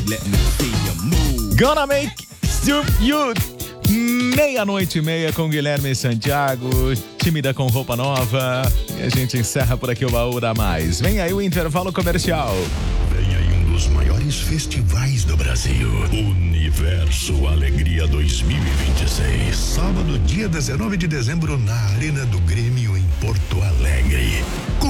let me see you move. Gonna make you. 00:30 com Guilherme Santiago, tímida com roupa nova. E a gente encerra por aqui o Baú da Mais. Vem aí o intervalo comercial. Vem aí um dos maiores festivais do Brasil. Universo Alegria 2026. Sábado, dia 19 de dezembro, na Arena do Grêmio, em Porto Alegre. Com